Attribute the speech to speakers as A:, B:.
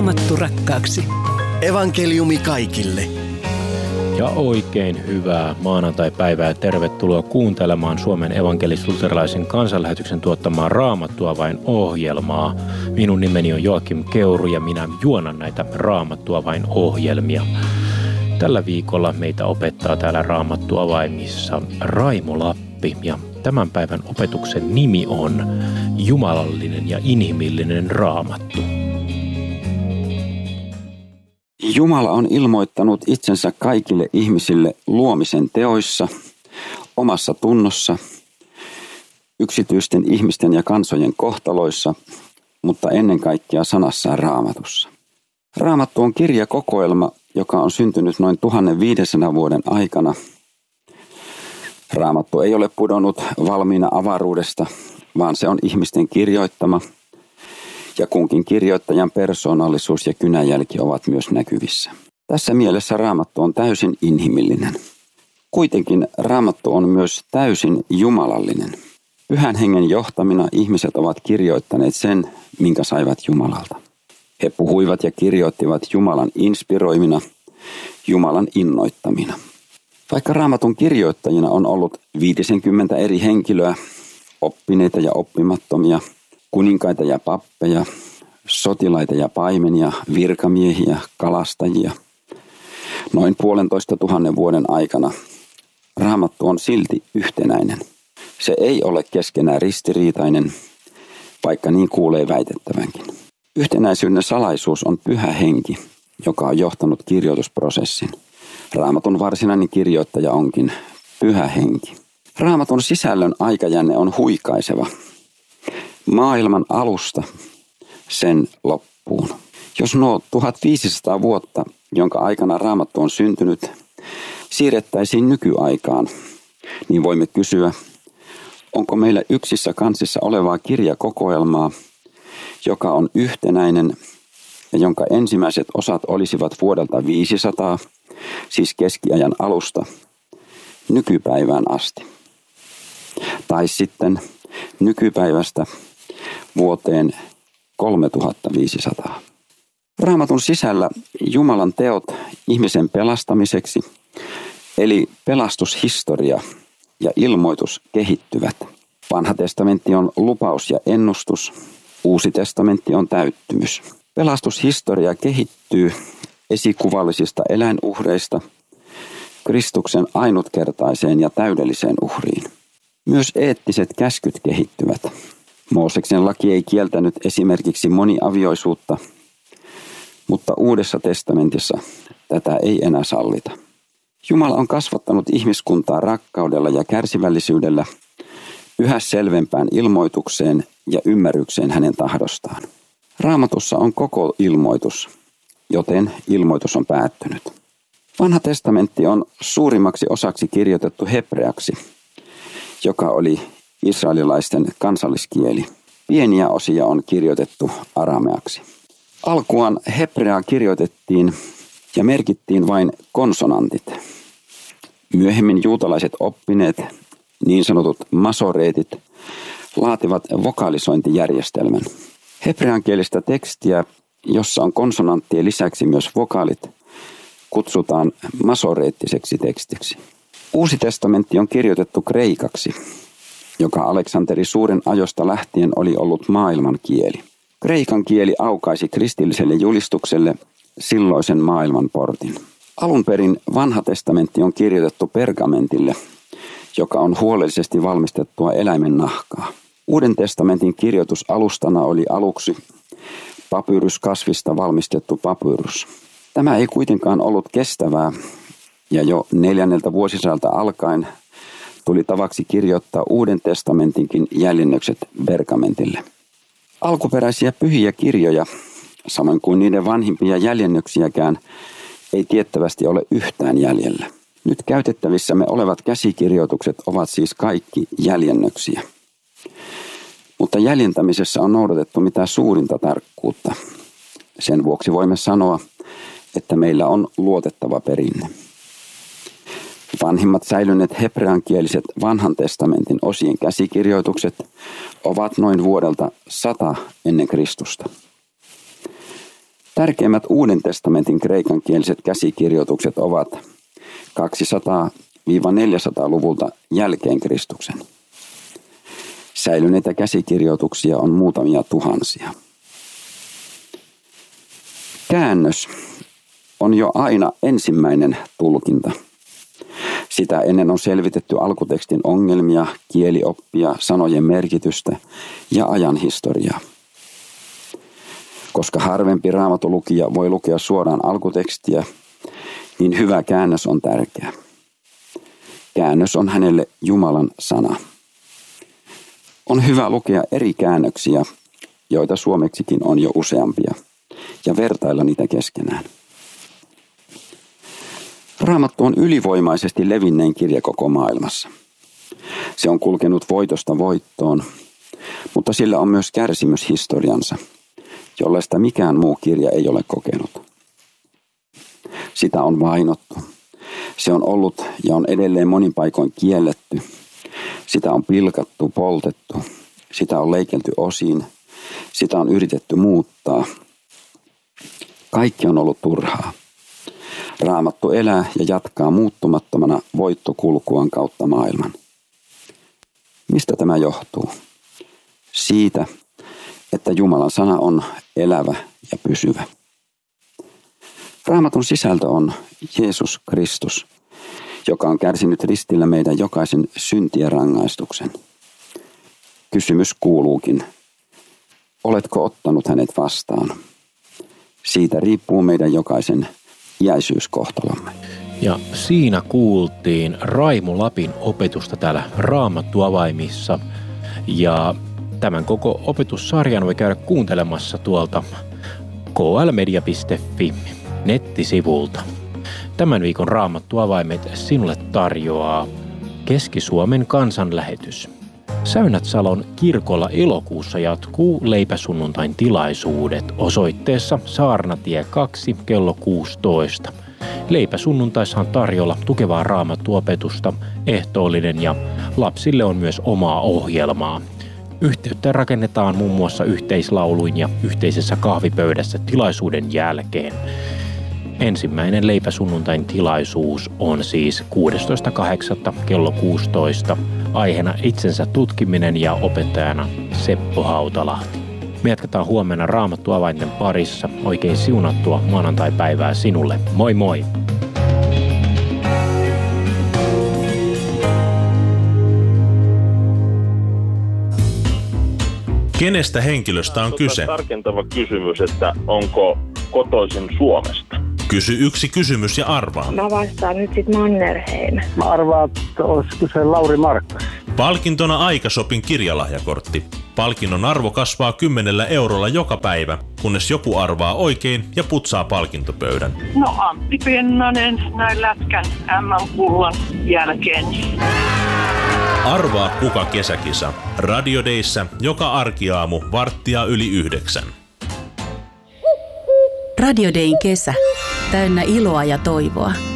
A: Raamattu rakkaaksi.
B: Evankeliumi kaikille.
C: Ja oikein hyvää maanantai-päivää ja tervetuloa kuuntelemaan Suomen evankelis-luterilaisen kansanlähetyksen tuottamaa Raamattua vain -ohjelmaa. Minun nimeni on Joakim Keuru ja minä juonan näitä Raamattua vain -ohjelmia. Tällä viikolla meitä opettaa täällä Raamattua vaimissa Raimo Lappi ja tämän päivän opetuksen nimi on Jumalallinen ja inhimillinen Raamattu.
D: Jumala on ilmoittanut itsensä kaikille ihmisille luomisen teoissa, omassa tunnossa, yksityisten ihmisten ja kansojen kohtaloissa, mutta ennen kaikkea sanassaan Raamatussa. Raamattu on kirjakokoelma, joka on syntynyt noin 1500 vuoden aikana. Raamattu ei ole pudonnut valmiina avaruudesta, vaan se on ihmisten kirjoittama. Ja kunkin kirjoittajan persoonallisuus ja kynäjälki ovat myös näkyvissä. Tässä mielessä Raamattu on täysin inhimillinen. Kuitenkin Raamattu on myös täysin jumalallinen. Pyhän hengen johtamina ihmiset ovat kirjoittaneet sen, minkä saivat Jumalalta. He puhuivat ja kirjoittivat Jumalan inspiroimina, Jumalan innoittamina. Vaikka Raamatun kirjoittajina on ollut 50 eri henkilöä, oppineita ja oppimattomia, kuninkaita ja pappeja, sotilaita ja paimenia, virkamiehiä, kalastajia. Noin 1,500 vuoden aikana Raamattu on silti yhtenäinen. Se ei ole keskenään ristiriitainen, vaikka niin kuulee väitettävänkin. Yhtenäisyyden salaisuus on Pyhä Henki, joka on johtanut kirjoitusprosessin. Raamatun varsinainen kirjoittaja onkin Pyhä Henki. Raamatun sisällön aikajänne on huikaiseva. Maailman alusta sen loppuun. Jos nuo 1500 vuotta, jonka aikana Raamattu on syntynyt, siirrettäisiin nykyaikaan, niin voimme kysyä, onko meillä yksissä kansissa olevaa kirjakokoelmaa, joka on yhtenäinen ja jonka ensimmäiset osat olisivat vuodelta 500, siis keskiajan alusta, nykypäivään asti. Tai sitten nykypäivästä vuoteen 3500. Raamatun sisällä Jumalan teot ihmisen pelastamiseksi, eli pelastushistoria ja ilmoitus kehittyvät. Vanha testamentti on lupaus ja ennustus, Uusi testamentti on täyttymys. Pelastushistoria kehittyy esikuvallisista eläinuhreista Kristuksen ainutkertaiseen ja täydelliseen uhriin. Myös eettiset käskyt kehittyvät. Mooseksen laki ei kieltänyt esimerkiksi moniavioisuutta, mutta Uudessa testamentissa tätä ei enää sallita. Jumala on kasvattanut ihmiskuntaa rakkaudella ja kärsivällisyydellä yhä selvempään ilmoitukseen ja ymmärrykseen hänen tahdostaan. Raamatussa on koko ilmoitus, joten ilmoitus on päättynyt. Vanha testamentti on suurimmaksi osaksi kirjoitettu hebreaksi, joka oli israelilaisten kansalliskieli. Pieniä osia on kirjoitettu arameaksi. Alkuaan hebreaa kirjoitettiin ja merkittiin vain konsonantit. Myöhemmin juutalaiset oppineet, niin sanotut masoreetit, laativat vokalisointijärjestelmän. Hebreankielistä tekstiä, jossa on konsonanttien lisäksi myös vokaalit, kutsutaan masoreettiseksi tekstiksi. Uusi testamentti on kirjoitettu kreikaksi, joka Aleksanteri Suuren ajosta lähtien oli ollut maailman kieli. Kreikan kieli aukaisi kristilliselle julistukselle silloisen maailman portin. Alun perin vanha testamentti on kirjoitettu pergamentille, joka on huolellisesti valmistettua eläimen nahkaa. Uuden testamentin kirjoitusalustana oli aluksi papyruskasvista valmistettu papyrus. Tämä ei kuitenkaan ollut kestävää, ja jo 4. vuosisadalta alkaen tuli tavaksi kirjoittaa Uuden testamentinkin jäljennökset pergamentille. Alkuperäisiä pyhiä kirjoja, samoin kuin niiden vanhimpia jäljennöksiäkään, ei tiettävästi ole yhtään jäljellä. Nyt käytettävissämme olevat käsikirjoitukset ovat siis kaikki jäljennöksiä. Mutta jäljentämisessä on noudatettu mitä suurinta tarkkuutta. Sen vuoksi voimme sanoa, että meillä on luotettava perinne. Vanhimmat säilyneet hebreankieliset vanhan testamentin osien käsikirjoitukset ovat noin vuodelta 100 ennen Kristusta. Tärkeimmät Uuden testamentin kreikankieliset käsikirjoitukset ovat 200-400-luvulta jälkeen Kristuksen. Säilyneitä käsikirjoituksia on muutamia tuhansia. Käännös on jo aina ensimmäinen tulkinta. Sitä ennen on selvitetty alkutekstin ongelmia, kielioppia, sanojen merkitystä ja ajan historiaa. Koska harvempi raamatulukija voi lukea suoraan alkutekstiä, niin hyvä käännös on tärkeä. Käännös on hänelle Jumalan sana. On hyvä lukea eri käännöksiä, joita suomeksikin on jo useampia, ja vertailla niitä keskenään. Raamattu on ylivoimaisesti levinnein kirja koko maailmassa. Se on kulkenut voitosta voittoon, mutta sillä on myös kärsimyshistoriansa, jollaista mikään muu kirja ei ole kokenut. Sitä on vainottu. Se on ollut ja on edelleen monin paikoin kielletty. Sitä on pilkattu, poltettu. Sitä on leikelty osiin. Sitä on yritetty muuttaa. Kaikki on ollut turhaa. Raamattu elää ja jatkaa muuttumattomana voittokulkuaan kautta maailman. Mistä tämä johtuu? Siitä, että Jumalan sana on elävä ja pysyvä. Raamatun sisältö on Jeesus Kristus, joka on kärsinyt ristillä meidän jokaisen syntien rangaistuksen. Kysymys kuuluukin, oletko ottanut hänet vastaan? Siitä riippuu meidän jokaisen iäisyyskohtalomme.
C: Ja siinä kuultiin Raimo Lapin opetusta täällä Raamattuavaimissa. Ja tämän koko opetussarjan voi käydä kuuntelemassa tuolta klmedia.fi nettisivulta. Tämän viikon Raamattuavaimet sinulle tarjoaa Keski-Suomen kansanlähetys. Säynät-Salon kirkolla elokuussa jatkuu leipäsunnuntain tilaisuudet osoitteessa Saarnatie 2 kello 16. Leipäsunnuntaissa on tarjolla tukevaa raamattuopetusta, ehtoollinen ja lapsille on myös omaa ohjelmaa. Yhteyttä rakennetaan muun muassa yhteislauluin ja yhteisessä kahvipöydässä tilaisuuden jälkeen. Ensimmäinen leipäsunnuntain tilaisuus on siis 16.8. kello 16. Aiheena itsensä tutkiminen ja opettajana Seppo Hautalahti. Me jatketaan huomenna Raamattuavainten parissa. Oikein siunattua maanantai-päivää sinulle. Moi moi!
A: Kenestä henkilöstä on kyse?
E: Tarkentava kysymys, että onko kotoisin Suomesta?
A: Kysy yksi kysymys ja arvaa.
F: Mä vastaan nyt sit Mannerheim.
G: Mä arvaan, että olisiko se Lauri Markkas.
A: Palkintona Aikashopin kirjalahjakortti. Palkinnon arvo kasvaa 10 eurolla joka päivä, kunnes joku arvaa oikein ja putsaa palkintopöydän.
H: No Antti Pennanen näin lätkän MM-kullan jälkeen.
A: Arvaa kuka kesäkisa. Radio Dayssä joka arkiaamu 8:45.
I: Radio Dayn kesä. Täynnä iloa ja toivoa.